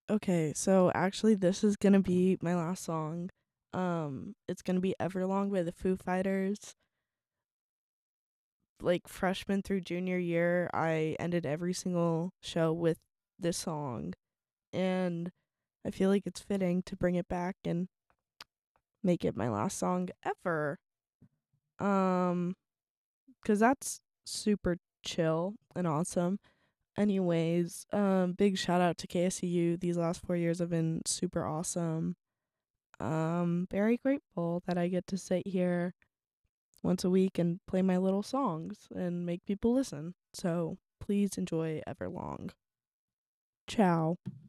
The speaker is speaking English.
Okay, so actually this is gonna be my last song. It's gonna be Everlong by the Foo Fighters. Like freshman through junior year, I ended every single show with this song, and I feel like it's fitting to bring it back and make it my last song ever. Um, cause that's super chill and awesome. Anyways, big shout out to KSCU. These last 4 years have been super awesome. Very grateful that I get to sit here once a week and play my little songs and make people listen. So please enjoy Everlong. Ciao.